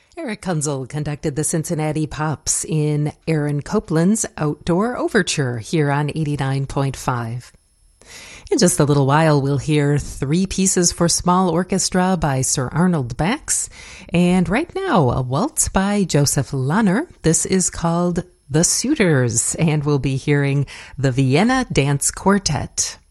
Eric Kunzel conducted the Cincinnati Pops in Aaron Copland's Outdoor Overture here on 89.5. In just a little while, we'll hear three pieces for small orchestra by Sir Arnold Bax. And right now, a waltz by Joseph Lahner. This is called The Suitors, and we'll be hearing the Vienna Dance Quartet.